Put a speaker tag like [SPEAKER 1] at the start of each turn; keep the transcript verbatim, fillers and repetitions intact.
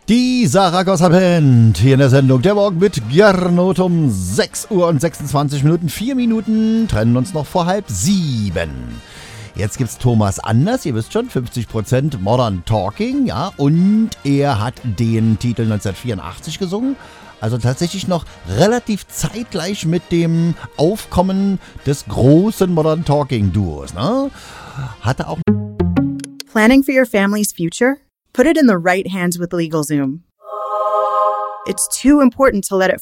[SPEAKER 1] Die Saragossa Band hier in der Sendung Der Morgen mit Gernot um sechs Uhr und sechsundzwanzig Minuten. Vier Minuten trennen uns noch vor halb sieben. Jetzt gibt's Thomas Anders, ihr wisst schon, fünfzig Prozent Modern Talking, ja, und er hat den Titel neunzehnhundertvierundachtzig gesungen. Also tatsächlich noch relativ zeitgleich mit dem Aufkommen des großen Modern Talking Duos, ne? Hatte auch
[SPEAKER 2] Planning for your family's future? Put it in the right hands with LegalZoom. It's too important to let it